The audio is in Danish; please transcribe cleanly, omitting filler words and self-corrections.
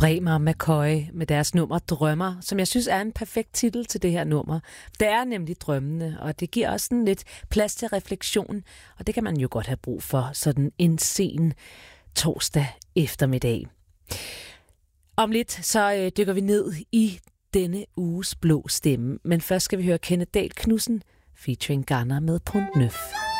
Bremer McCoy med deres nummer Drømmer, som jeg synes er en perfekt titel til det her nummer. Det er nemlig drømmende, og det giver også sådan lidt plads til refleksion, og det kan man jo godt have brug for sådan en sen torsdag eftermiddag. Om lidt så dykker vi ned i denne uges blå stemme, men først skal vi høre Kenneth Dahl Knudsen featuring Garner med Pont Neuf.